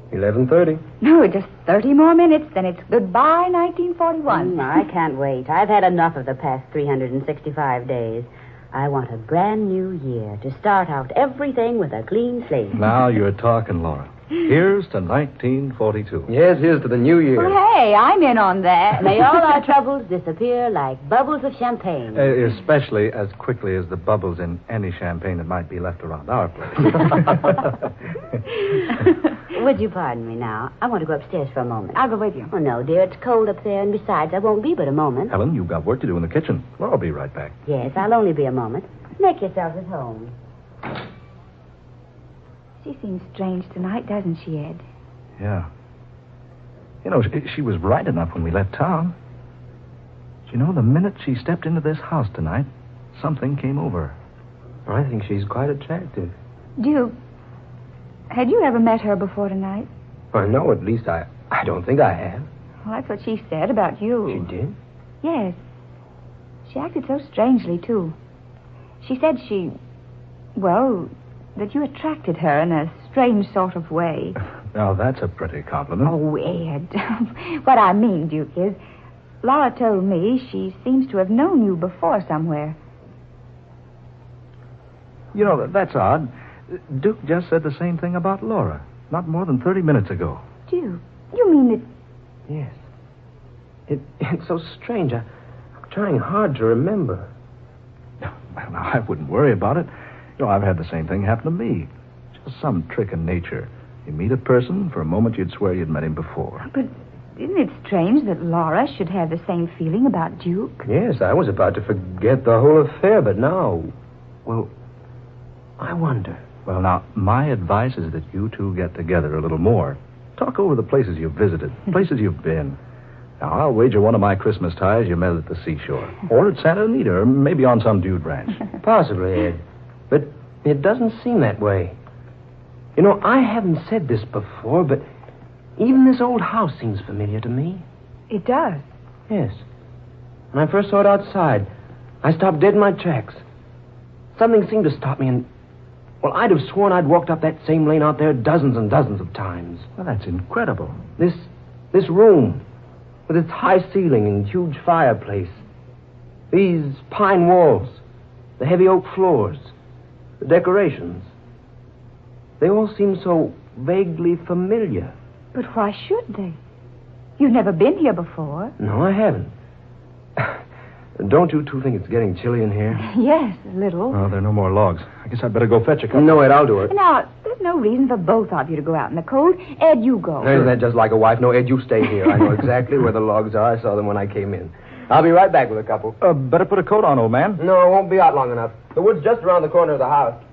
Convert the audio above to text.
11:30. No, just 30 more minutes, then it's goodbye 1941. I can't wait. I've had enough of the past 365 days. I want a brand new year to start out everything with a clean slate. Now you're talking, Laura. Here's to 1942. Yes, here's to the new year. Well, hey, I'm in on that. May all our troubles disappear like bubbles of champagne. Especially as quickly as the bubbles in any champagne that might be left around our place. Would you pardon me now? I want to go upstairs for a moment. I'll go with you. Oh, no, dear. It's cold up there, and besides, I won't be but a moment. Helen, you've got work to do in the kitchen. Well, I'll be right back. Yes, I'll only be a moment. Make yourself at home. She seems strange tonight, doesn't she, Ed? Yeah. You know, she was right enough when we left town. You know, the minute she stepped into this house tonight, something came over her. I think she's quite attractive. Duke, had you ever met her before tonight? Well, no, at least I don't think I have. Well, that's what she said about you. She did? Yes. She acted so strangely, too. She said that you attracted her in a strange sort of way. Now, that's a pretty compliment. Oh, Ed. What I mean, Duke, is Laura told me she seems to have known you before somewhere. You know, that's odd. Duke just said the same thing about Laura, not more than 30 minutes ago. Duke, you mean that... Yes. It's so strange. I'm trying hard to remember. Well, now, I wouldn't worry about it. You know, I've had the same thing happen to me. Just some trick in nature. You meet a person, for a moment you'd swear you'd met him before. But isn't it strange that Laura should have the same feeling about Duke? Yes, I was about to forget the whole affair, but now... Well, I wonder. Well, now, my advice is that you two get together a little more. Talk over the places you've visited, places you've been. Now, I'll wager one of my Christmas ties you met at the seashore. Or at Santa Anita, or maybe on some dude ranch. Possibly, Ed. But it doesn't seem that way. You know, I haven't said this before, but even this old house seems familiar to me. It does. Yes. When I first saw it outside, I stopped dead in my tracks. Something seemed to stop me, and... Well, I'd have sworn I'd walked up that same lane out there dozens and dozens of times. Well, that's incredible. This room, with its high ceiling and huge fireplace. These pine walls, the heavy oak floors, the decorations. They all seem so vaguely familiar. But why should they? You've never been here before. No, I haven't. Don't you two think it's getting chilly in here? Yes, a little. Oh, there are no more logs. I guess I'd better go fetch a couple. No, Ed, I'll do it. Now, there's no reason for both of you to go out in the cold. Ed, you go. Isn't that just like a wife? No, Ed, you stay here. I know exactly where the logs are. I saw them when I came in. I'll be right back with a couple. Better put a coat on, old man. No, it won't be out long enough. The wood's just around the corner of the house.